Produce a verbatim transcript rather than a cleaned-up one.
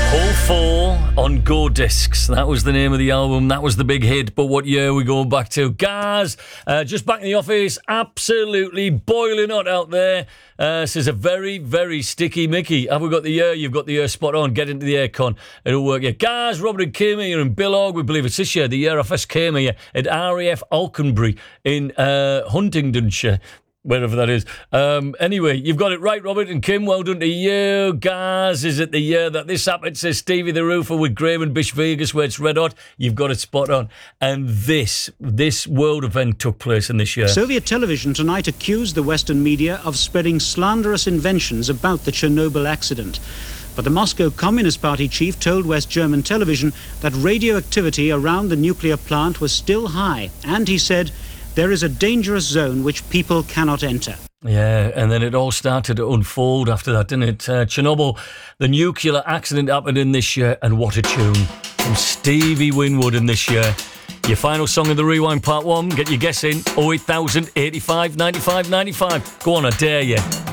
All Four on Go Discs. That was the name of the album. That was the big hit. But what year are we going back to? Guys, uh, just back in the office. Absolutely boiling hot out there. Uh, this is a very, very sticky Mickey. Have we got the year? You've got the year spot on. Get into the aircon. It'll work. Yeah. Guys, Robert and Kim here in Billog. We believe it's this year. The year I first came here at R A F Alconbury in uh, Huntingdonshire. Wherever that is. Um, anyway, you've got it right, Robert and Kim. Well done to you. Guys, is it the year that this happened? Says Stevie the Roofer with Graham and Bish Vegas, where it's red hot. You've got it spot on. And this, this world event took place in this year. Soviet television tonight accused the Western media of spreading slanderous inventions about the Chernobyl accident. But the Moscow Communist Party chief told West German television that radioactivity around the nuclear plant was still high. And he said, there is a dangerous zone which people cannot enter. Yeah, and then it all started to unfold after that, didn't it? Uh, Chernobyl, the nuclear accident happened in this year, and what a tune from Stevie Winwood in this year. Your final song of the Rewind Part one, get your guess in, oh eight thousand, eighty-five, ninety-five, ninety-five. Go on, I dare you.